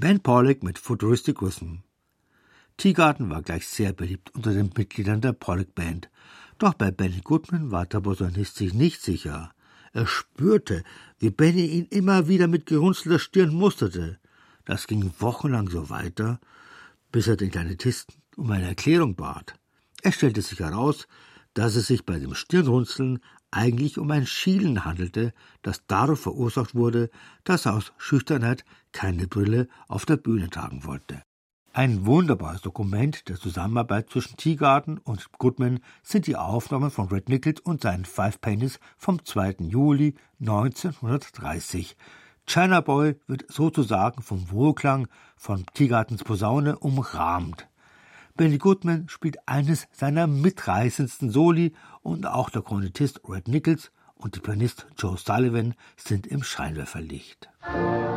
Ben Pollack mit Futuristic Rhythm. Teagarden war gleich sehr beliebt unter den Mitgliedern der Pollack Band. Doch bei Benny Goodman war der Posaunist sich nicht sicher. Er spürte, wie Benny ihn immer wieder mit gerunzelter Stirn musterte. Das ging wochenlang so weiter, bis er den Klarinettisten um eine Erklärung bat. Es stellte sich heraus, dass es sich bei dem Stirnrunzeln eigentlich um ein Schielen handelte, das dadurch verursacht wurde, dass er aus Schüchternheit keine Brille auf der Bühne tragen wollte. Ein wunderbares Dokument der Zusammenarbeit zwischen Teagarden und Goodman sind die Aufnahmen von Red Nichols und seinen Five Pennies vom 2. Juli 1930. China Boy wird sozusagen vom Wohlklang von Teagardens Posaune umrahmt. Benny Goodman spielt eines seiner mitreißendsten Soli und auch der Kornettist Red Nichols und der Pianist Joe Sullivan sind im Scheinwerferlicht.